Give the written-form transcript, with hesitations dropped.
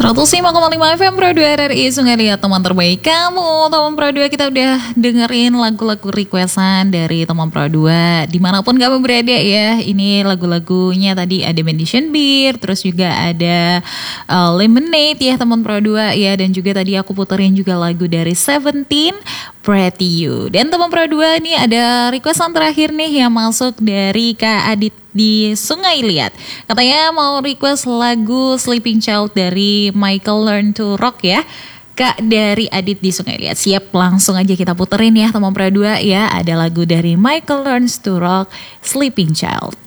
105,5 FM Pro 2 RRI Sungai Liat, teman terbaik kamu. Teman Pro 2, kita udah dengerin lagu-lagu requestan dari teman Pro 2 dimanapun kamu berada ya. Ini lagu-lagunya tadi ada Medition Beer, terus juga ada Lemonade ya teman Pro 2 ya. Dan juga tadi aku puterin juga lagu dari Seventeen, Pretty You. Dan teman Pro 2 ini ada requestan terakhir nih yang masuk dari Kak Adit di Sungai Liat. Katanya mau request lagu Sleeping Child dari Michael Learn to Rock ya. Kak dari Adit di Sungai Liat. Siap, langsung aja kita puterin ya teman Pro 2 ya. Ada lagu dari Michael Learns to Rock, Sleeping Child.